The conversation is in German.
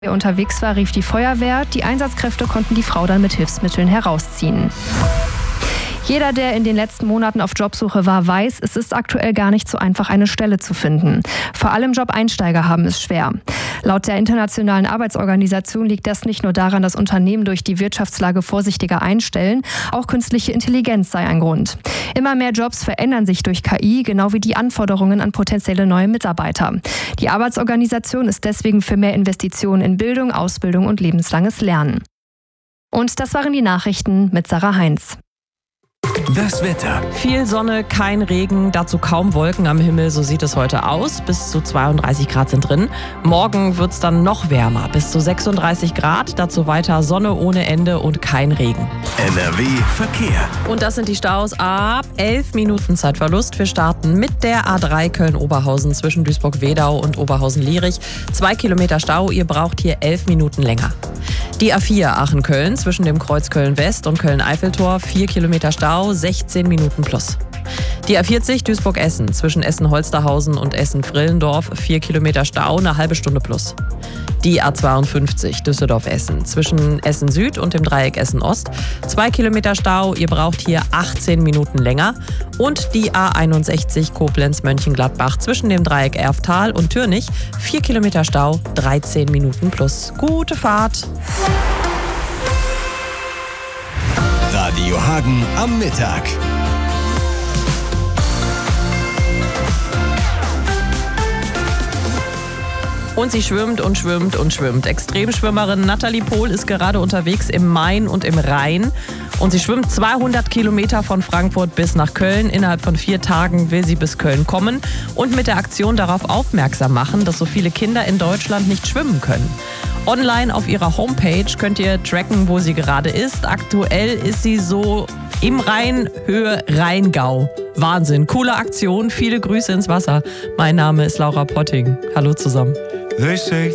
Wer unterwegs war, rief die Feuerwehr. Die Einsatzkräfte konnten die Frau dann mit Hilfsmitteln herausziehen. Jeder, der in den letzten Monaten auf Jobsuche war, weiß, es ist aktuell gar nicht so einfach, eine Stelle zu finden. Vor allem Job-Einsteiger haben es schwer. Laut der Internationalen Arbeitsorganisation liegt das nicht nur daran, dass Unternehmen durch die Wirtschaftslage vorsichtiger einstellen, auch künstliche Intelligenz sei ein Grund. Immer mehr Jobs verändern sich durch KI, genau wie die Anforderungen an potenzielle neue Mitarbeiter. Die Arbeitsorganisation ist deswegen für mehr Investitionen in Bildung, Ausbildung und lebenslanges Lernen. Und das waren die Nachrichten mit Sarah Heinz. Das Wetter. Viel Sonne, kein Regen, dazu kaum Wolken am Himmel, so sieht es heute aus. Bis zu 32 Grad sind drin. Morgen wird es dann noch wärmer, bis zu 36 Grad, dazu weiter Sonne ohne Ende und kein Regen. NRW Verkehr. Und das sind die Staus ab 11 Minuten Zeitverlust. Wir starten mit der A3 Köln-Oberhausen zwischen Duisburg-Wedau und Oberhausen-Lierich. 2 Kilometer Stau, ihr braucht hier 11 Minuten länger. Die A4 Aachen-Köln zwischen dem Kreuz Köln-West und Köln-Eiffeltor, 4 Kilometer Stau, 16 Minuten plus. Die A40 Duisburg-Essen zwischen Essen-Holsterhausen und Essen-Frillendorf, 4 Kilometer Stau, eine halbe Stunde plus. Die A52 Düsseldorf-Essen zwischen Essen-Süd und dem Dreieck Essen-Ost, 2 Kilometer Stau, ihr braucht hier 18 Minuten länger. Und die A61 Koblenz-Mönchengladbach zwischen dem Dreieck Erftal und Türnich, 4 Kilometer Stau, 13 Minuten plus. Gute Fahrt! Radio Hagen am Mittag. Und sie schwimmt und schwimmt und schwimmt. Extremschwimmerin Nathalie Pohl ist gerade unterwegs im Main und im Rhein. Und sie schwimmt 200 Kilometer von Frankfurt bis nach Köln. Innerhalb von 4 Tagen will sie bis Köln kommen und mit der Aktion darauf aufmerksam machen, dass so viele Kinder in Deutschland nicht schwimmen können. Online auf ihrer Homepage könnt ihr tracken, wo sie gerade ist. Aktuell ist sie so im Rhein, Höhe Rheingau. Wahnsinn, coole Aktion, viele Grüße ins Wasser. Mein Name ist Laura Potting. Hallo zusammen. They say